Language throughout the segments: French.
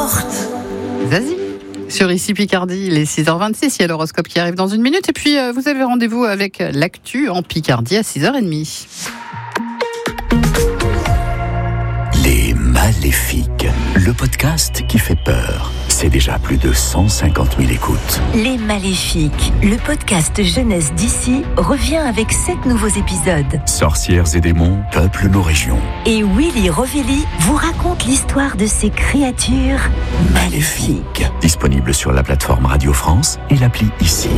porte. Zazie sur Ici Picardie, il est 6h26, il y a l'horoscope qui arrive dans une minute et puis vous avez rendez-vous avec l'actu en Picardie à 6h30. Les Maléfiques, le podcast qui fait peur. C'est déjà plus de 150 000 écoutes. Les Maléfiques, le podcast jeunesse d'ici, revient avec 7 nouveaux épisodes. Sorcières et démons peuplent nos régions. Et Willy Rovelli vous raconte l'histoire de ces créatures maléfiques. Disponible sur la plateforme Radio France et l'appli Ici.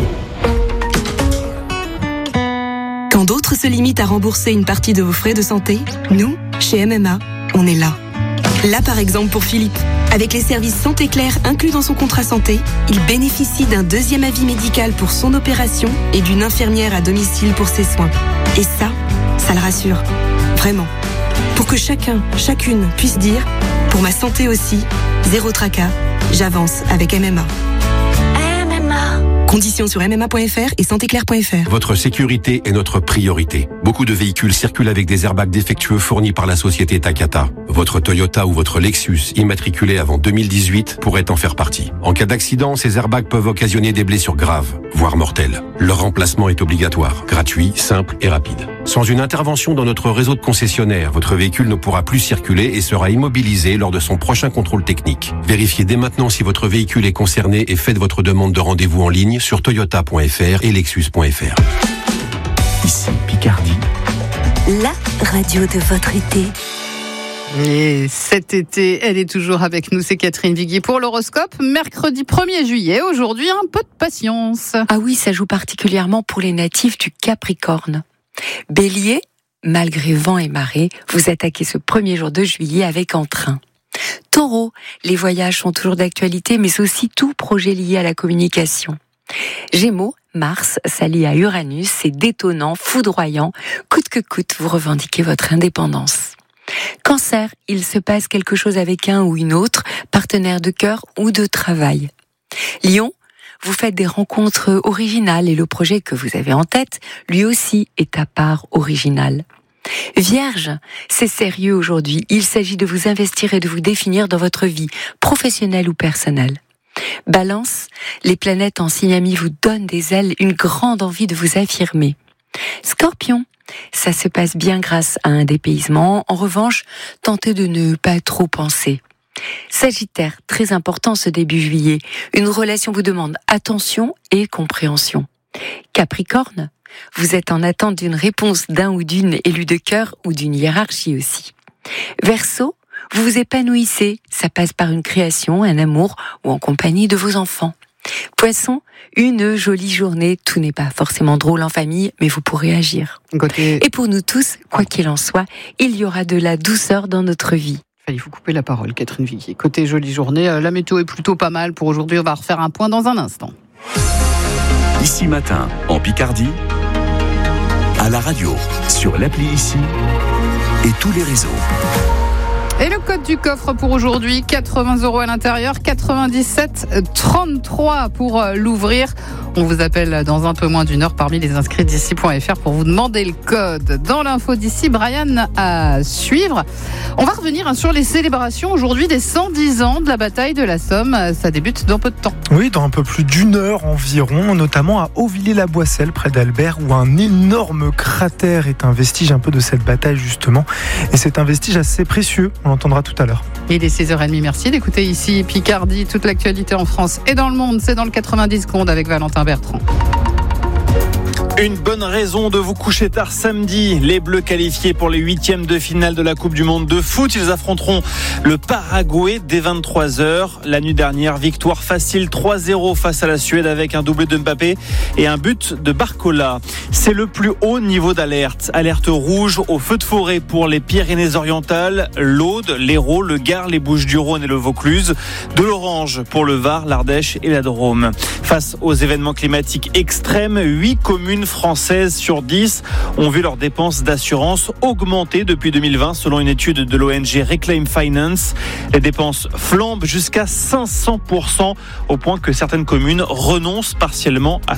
Quand d'autres se limitent à rembourser une partie de vos frais de santé, nous, chez MMA, on est là. Là, par exemple, pour Philippe. Avec les services Santé Claire inclus dans son contrat santé, il bénéficie d'un deuxième avis médical pour son opération et d'une infirmière à domicile pour ses soins. Et ça le rassure. Vraiment. Pour que chacune puisse dire « Pour ma santé aussi, zéro tracas, j'avance avec MMA ». Conditions sur mma.fr et santéclair.fr. Votre sécurité est notre priorité. Beaucoup de véhicules circulent avec des airbags défectueux fournis par la société Takata. Votre Toyota ou votre Lexus, immatriculé avant 2018, pourrait en faire partie. En cas d'accident, ces airbags peuvent occasionner des blessures graves, voire mortelles. Leur remplacement est obligatoire, gratuit, simple et rapide. Sans une intervention dans notre réseau de concessionnaires, votre véhicule ne pourra plus circuler et sera immobilisé lors de son prochain contrôle technique. Vérifiez dès maintenant si votre véhicule est concerné et faites votre demande de rendez-vous en ligne sur toyota.fr et lexus.fr. Ici Picardie. La radio de votre été. Et cet été, elle est toujours avec nous, c'est Catherine Viguier pour l'horoscope. Mercredi 1er juillet, aujourd'hui, un peu de patience. Ah oui, ça joue particulièrement pour les natifs du Capricorne. Bélier, malgré vent et marée, vous attaquez ce premier jour de juillet avec entrain. Taureau, les voyages sont toujours d'actualité, mais aussi tout projet lié à la communication. Gémeaux, Mars s'allie à Uranus, c'est détonnant, foudroyant, coûte que coûte, vous revendiquez votre indépendance. Cancer, il se passe quelque chose avec un ou une autre, partenaire de cœur ou de travail. Lion, vous faites des rencontres originales et le projet que vous avez en tête, lui aussi, est à part original. Vierge, c'est sérieux aujourd'hui, il s'agit de vous investir et de vous définir dans votre vie, professionnelle ou personnelle. Balance, les planètes en signe ami vous donnent des ailes, une grande envie de vous affirmer. Scorpion, ça se passe bien grâce à un dépaysement, en revanche, tentez de ne pas trop penser. Sagittaire, très important ce début juillet, une relation vous demande attention et compréhension. Capricorne, vous êtes en attente d'une réponse d'un ou d'une élue de cœur ou d'une hiérarchie aussi. Verseau, vous vous épanouissez, ça passe par une création, un amour ou en compagnie de vos enfants. Poisson, une jolie journée, tout n'est pas forcément drôle en famille, mais vous pourrez agir. Et pour nous tous, quoi qu'il en soit, il y aura de la douceur dans notre vie. Il faut couper la parole, Catherine Viguier. Côté jolie journée, la météo est plutôt pas mal pour aujourd'hui, on va refaire un point dans un instant. Ici matin, en Picardie, à la radio, sur l'appli Ici et tous les réseaux. Et le code du coffre pour aujourd'hui, 80 € à l'intérieur, 97,33 pour l'ouvrir. On vous appelle dans un peu moins d'une heure parmi les inscrits d'ici.fr pour vous demander le code. Dans l'info d'ici, Brian à suivre. On va revenir sur les célébrations aujourd'hui des 110 ans de la bataille de la Somme. Ça débute dans peu de temps. Oui, dans un peu plus d'une heure environ, notamment à Hauvillers-la-Boisselle, près d'Albert, où un énorme cratère est un vestige un peu de cette bataille justement. Et c'est un vestige assez précieux, on l'entendra tout à l'heure. Il est 6h30, merci d'écouter Ici Picardie. Toute l'actualité en France et dans le monde, c'est dans le 90 secondes avec Valentin Bertrand. Une bonne raison de vous coucher tard samedi. Les Bleus qualifiés pour les 8e de finale de la Coupe du Monde de foot. Ils affronteront le Paraguay dès 23h. La nuit dernière, victoire facile 3-0 face à la Suède avec un doublé de Mbappé et un but de Barcola. C'est le plus haut niveau d'alerte. Alerte rouge au feu de forêt pour les Pyrénées-Orientales, l'Aude, l'Hérault, le Gard, les Bouches-du-Rhône et le Vaucluse. De l'orange pour le Var, l'Ardèche et la Drôme. Face aux événements climatiques extrêmes, 8 communes françaises sur 10 ont vu leurs dépenses d'assurance augmenter depuis 2020 selon une étude de l'ONG Reclaim Finance. Les dépenses flambent jusqu'à 500% au point que certaines communes renoncent partiellement à